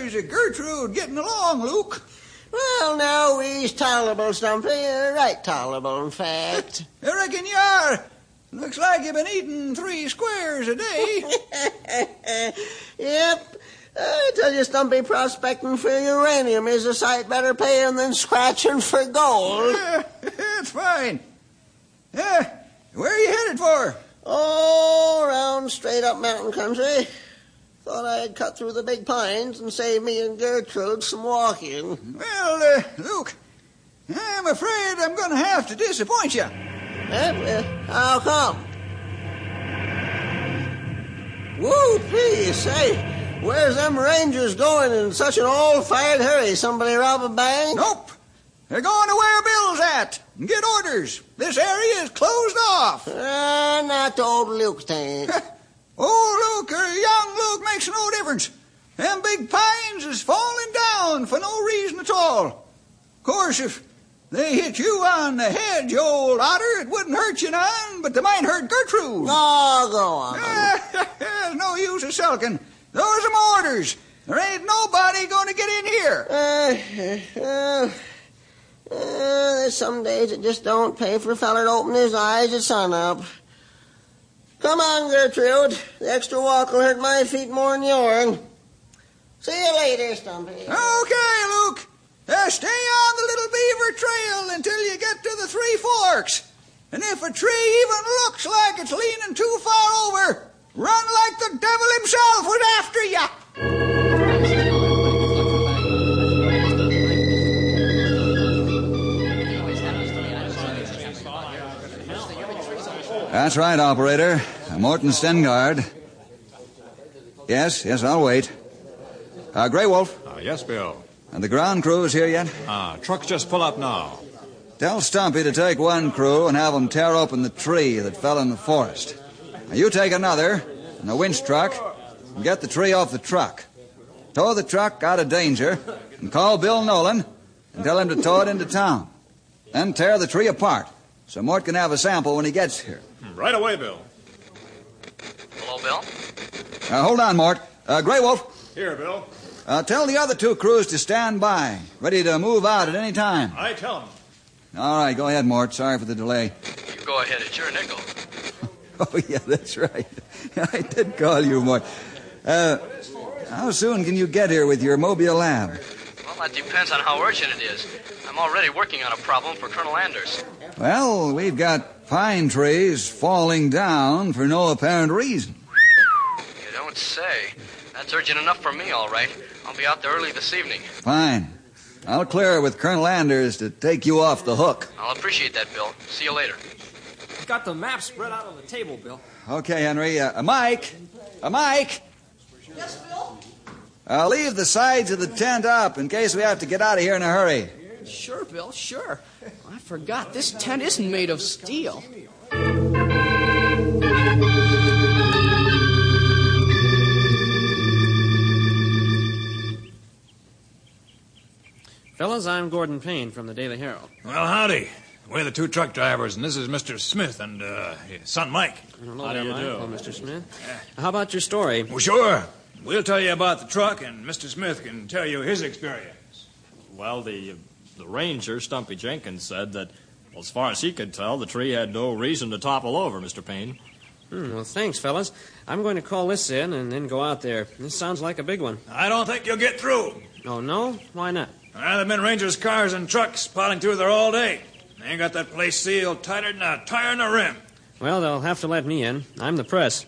How's Gertrude getting along, Luke? Well, now, we's tolerable, Stumpy. Right tolerable, in fact. I reckon you are. Looks like you've been eating 3 squares a day. Yep. I tell you, Stumpy, prospecting for uranium is a sight better paying than scratching for gold. That's fine. Where are you headed for? Oh, around straight up mountain country. Thought I'd cut through the big pines and save me and Gertrude some walking. Well, Luke, I'm afraid I'm going to have to disappoint you. How come? Whoopee, say, where's them Rangers going in such an old-fired hurry? Somebody rob a bank? Nope. They're going to where Bill's at and get orders. This area is closed off. Not old Luke's tank. Old Luke or young Luke makes no difference. Them big pines is falling down for no reason at all. Of course, if they hit you on the head, you old otter, it wouldn't hurt you none, but they might hurt Gertrude. Oh, go on. There's no use of sulking. Those are my orders. There ain't nobody going to get in here. There's some days it just don't pay for a feller to open his eyes at sunup. Come on, Gertrude. The extra walk will hurt my feet more than yours. See you later, Stumpy. Okay, Luke. Stay on the Little Beaver Trail until you get to the 3 Forks. And if a tree even looks like it's leaning too far over, run like the devil himself was after you. That's right, operator. Morton Stengard. Yes, I'll wait. Grey Wolf. Yes, Bill. And the ground crew is here yet? Trucks just pull up now. Tell Stumpy to take one crew and have them tear open the tree that fell in the forest. Now you take another, and a winch truck, and get the tree off the truck. Tow the truck out of danger, and call Bill Nolan, and tell him to tow it into town. Then tear the tree apart, so Mort can have a sample when he gets here. Right away, Bill. Hello, Bill? Hold on, Mort. Grey Wolf. Here, Bill. Tell the other 2 crews to stand by, ready to move out at any time. I tell them. All right, go ahead, Mort. Sorry for the delay. You go ahead. It's your nickel. Oh, yeah, that's right. I did call you, Mort. How soon can you get here with your Mobile lab? Well, that depends on how urgent it is. I'm already working on a problem for Colonel Anders. Well, we've got pine trees falling down for no apparent reason. You don't say. That's urgent enough for me, all right. I'll be out there early this evening. Fine. I'll clear it with Colonel Anders to take you off the hook. I'll appreciate that, Bill. See you later. I've got the map spread out on the table, Bill. Okay, Henry. Mike! Mike! Yes, Bill? Leave the sides of the tent up in case we have to get out of here in a hurry. Sure, Bill, sure. I forgot, this tent isn't made of steel. Fellas, I'm Gordon Payne from the Daily Herald. Well, howdy. We're the 2 truck drivers, and this is Mr. Smith and his son Mike. How do you do? Hello, Mr. Smith. How about your story? Well, sure. We'll tell you about the truck, and Mr. Smith can tell you his experience. Well, the ranger, Stumpy Jenkins, said that, well, as far as he could tell, the tree had no reason to topple over, Mr. Payne. Well, thanks, fellas. I'm going to call this in and then go out there. This sounds like a big one. I don't think you'll get through. Oh, no? Why not? There have been Rangers' cars and trucks piling through there all day. They ain't got that place sealed tighter than a tire in a rim. Well, they'll have to let me in. I'm the press.